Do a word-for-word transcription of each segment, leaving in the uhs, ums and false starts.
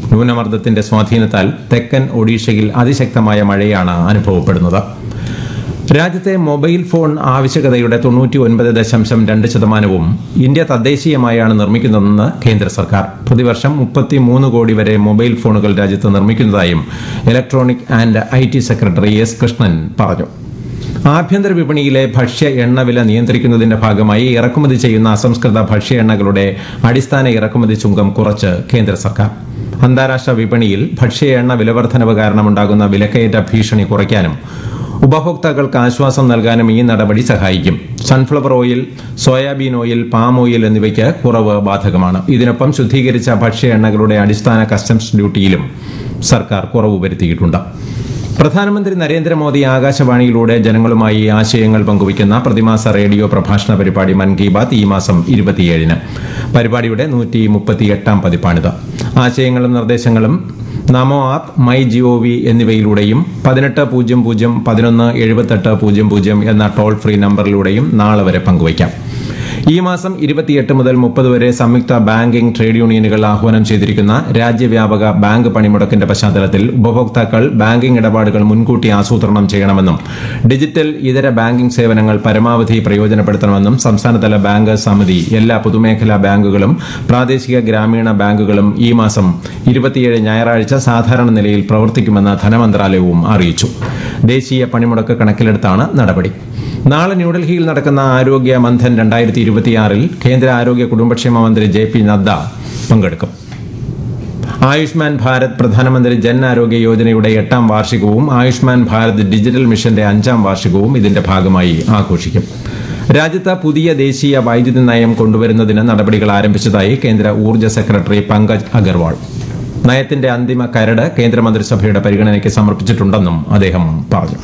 ന്യൂനമർദ്ദത്തിന്റെ സ്വാധീനത്താൽ തെക്കൻ ഒഡീഷയിൽ അതിശക്തമായ മഴയാണ് അനുഭവപ്പെടുന്നത്. രാജ്യത്തെ മൊബൈൽ ഫോൺ ആവശ്യകതയുടെ തൊണ്ണൂറ്റി ഒൻപത് ദശാംശം രണ്ട് ശതമാനവും ഇന്ത്യ തദ്ദേശീയമായാണ് നിർമ്മിക്കുന്നതെന്ന് കേന്ദ്ര സർക്കാർ. പ്രതിവർഷം മുപ്പത്തിമൂന്ന് കോടി വരെ മൊബൈൽ ഫോണുകൾ രാജ്യത്ത് നിർമ്മിക്കുന്നതായും electronic and I T secretary S Krishnan പറഞ്ഞു. ആഭ്യന്തര വിപണിയിലെ ഭക്ഷ്യ എണ്ണവില നിയന്ത്രിക്കുന്നതിന്റെ ഭാഗമായി ഇറക്കുമതി ചെയ്യുന്ന അസംസ്കൃത ഭക്ഷ്യ എണ്ണകളുടെ അടിസ്ഥാന ഇറക്കുമതി ചുങ്കം കുറച്ച് കേന്ദ്ര സർക്കാർ. അന്താരാഷ്ട്ര വിപണിയിൽ ഭക്ഷ്യ എണ്ണ വിലവർദ്ധനവ് കാരണമുണ്ടാകുന്ന വിലക്കയറ്റ ഭീഷണി കുറയ്ക്കാനും ഉപഭോക്താക്കൾക്ക് ആശ്വാസം നൽകാനും ഈ നടപടി സഹായിക്കും. Sunflower oil, soybean oil, palm oil എന്നിവയ്ക്ക് കുറവ് ബാധകമാണ്. ഇതിനൊപ്പം ശുദ്ധീകരിച്ച ഭക്ഷ്യ എണ്ണകളുടെ അടിസ്ഥാന കസ്റ്റംസ് ഡ്യൂട്ടിയിലും സർക്കാർ കുറവ് വരുത്തിയിട്ടുണ്ട്. പ്രധാനമന്ത്രി നരേന്ദ്രമോദി ആകാശവാണിയിലൂടെ ജനങ്ങളുമായി ആശയങ്ങൾ പങ്കുവയ്ക്കുന്ന പ്രതിമാസ റേഡിയോ പ്രഭാഷണ പരിപാടി മൻ കി ബാത് ഈ മാസം ഇരുപത്തിയേഴിന്. പരിപാടിയുടെ നൂറ്റി മുപ്പത്തിയെട്ടാം പതിപ്പാണിത്. ആശയങ്ങളും നിർദ്ദേശങ്ങളും നമോ ആപ്പ്, മൈ ജിഒവി എന്നിവയിലൂടെയും പതിനെട്ട് പൂജ്യം പൂജ്യം പതിനൊന്ന് എഴുപത്തെട്ട് പൂജ്യം പൂജ്യം എന്ന ടോൾ ഫ്രീ നമ്പറിലൂടെയും നാളെ വരെ പങ്കുവയ്ക്കാം. ഈ മാസം ഇരുപത്തിയെട്ട് മുതൽ മുപ്പത് വരെ സംയുക്ത ബാങ്കിംഗ് ട്രേഡ് യൂണിയനുകൾ ആഹ്വാനം ചെയ്തിരിക്കുന്ന രാജ്യവ്യാപക ബാങ്ക് പണിമുടക്കിന്റെ പശ്ചാത്തലത്തിൽ ഉപഭോക്താക്കൾ ബാങ്കിംഗ് ഇടപാടുകൾ മുൻകൂട്ടി ആസൂത്രണം ചെയ്യണമെന്നും ഡിജിറ്റൽ ഇതര ബാങ്കിംഗ് സേവനങ്ങൾ പരമാവധി പ്രയോജനപ്പെടുത്തണമെന്നും സംസ്ഥാനതല ബാങ്കേഴ്സ് സമിതി എല്ലാ പൊതുമേഖലാ ബാങ്കുകളും പ്രാദേശിക ഗ്രാമീണ ബാങ്കുകളും ഈ മാസം ഇരുപത്തിയേഴ് ഞായറാഴ്ച സാധാരണ നിലയിൽ പ്രവർത്തിക്കുമെന്ന് ധനമന്ത്രാലയവും അറിയിച്ചു. ദേശീയ പണിമുടക്ക് കണക്കിലെടുത്താണ് നടപടി. നാളെ ന്യൂഡൽഹിയിൽ നടക്കുന്ന ആരോഗ്യ മന്ഥൻ രണ്ടായിരത്തി ഇരുപത്തിയാറിൽ കേന്ദ്ര ആരോഗ്യ കുടുംബക്ഷേമ മന്ത്രി ജെ പി നദ്ദ പങ്കെടുക്കും. ആയുഷ്മാൻ ഭാരത് പ്രധാനമന്ത്രി ജൻ ആരോഗ്യ യോജനയുടെ എട്ടാം വാർഷികവും ആയുഷ്മാൻ ഭാരത് ഡിജിറ്റൽ മിഷന്റെ അഞ്ചാം വാർഷികവും ഇതിന്റെ ഭാഗമായി ആഘോഷിക്കും. രാജ്യത്ത് പുതിയ ദേശീയ വൈദ്യുതി നയം കൊണ്ടുവരുന്നതിന് നടപടികൾ ആരംഭിച്ചതായി കേന്ദ്ര ഊർജ്ജ സെക്രട്ടറി പങ്കജ് അഗർവാൾ. നയത്തിന്റെ അന്തിമ കരട് കേന്ദ്രമന്ത്രിസഭയുടെ പരിഗണനയ്ക്ക് സമർപ്പിച്ചിട്ടുണ്ടെന്നും അദ്ദേഹം പറഞ്ഞു.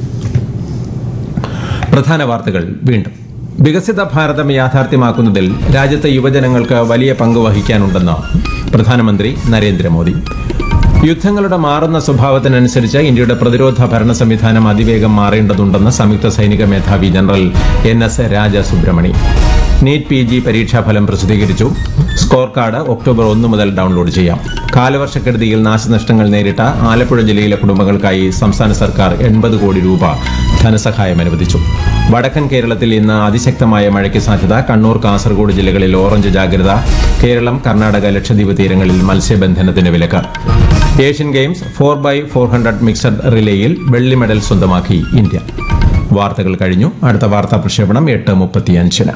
പ്രധാന വാർത്തകൾ വീണ്ടും. വികസിത ഭാരതം യാഥാർത്ഥ്യമാക്കുന്നതിൽ രാജ്യത്തെ യുവജനങ്ങൾക്ക് വലിയ പങ്ക് വഹിക്കാനുണ്ടെന്ന് പ്രധാനമന്ത്രി നരേന്ദ്രമോദി. യുദ്ധങ്ങളുടെ മാറുന്ന സ്വഭാവത്തിനനുസരിച്ച് ഇന്ത്യയുടെ പ്രതിരോധ ഭരണ സംവിധാനം അതിവേഗം മാറേണ്ടതുണ്ടെന്ന് സംയുക്ത സൈനിക മേധാവി general N S Rajasubramani. NEET P G പരീക്ഷാഫലം പ്രസിദ്ധീകരിച്ചു. സ്കോർ കാർഡ് ഒക്ടോബർ ഒന്ന് മുതൽ ഡൌൺലോഡ് ചെയ്യാം. കാലവർഷക്കെടുതിയിൽ നാശനഷ്ടങ്ങൾ നേരിട്ട ആലപ്പുഴ ജില്ലയിലെ കുടുംബങ്ങൾക്കായി സംസ്ഥാന സർക്കാർ എൺപത് കോടി രൂപ ധനസഹായം അനുവദിച്ചു. വടക്കൻ കേരളത്തിൽ ഇന്ന് അതിശക്തമായ മഴയ്ക്ക് സാധ്യത. കണ്ണൂർ, കാസർഗോഡ് ജില്ലകളിൽ ഓറഞ്ച് ജാഗ്രത. കേരളം, കർണാടക, ലക്ഷദ്വീപ് തീരങ്ങളിൽ മത്സ്യബന്ധനത്തിന് വിലക്ക്. Asian games four by four hundred mixed റിലേയിൽ വെള്ളി മെഡൽ സ്വന്തമാക്കി ഇന്ത്യ. വാർത്തകൾ കഴിഞ്ഞു. അടുത്ത വാർത്താ പ്രക്ഷേപണം എട്ട് മുപ്പത്തിയഞ്ചിന്.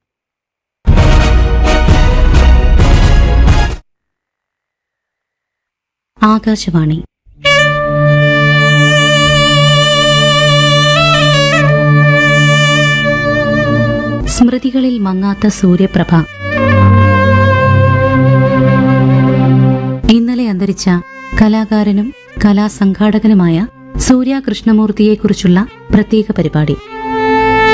ആകാശവാണി. സ്മൃതികളിൽ മങ്ങാത്ത സൂര്യപ്രഭ. ഇന്നലെ അന്തരിച്ച കലാകാരനും കലാസംഘാടകനുമായ സൂര്യ കൃഷ്ണമൂർത്തിയെക്കുറിച്ചുള്ള പ്രത്യേക പരിപാടി.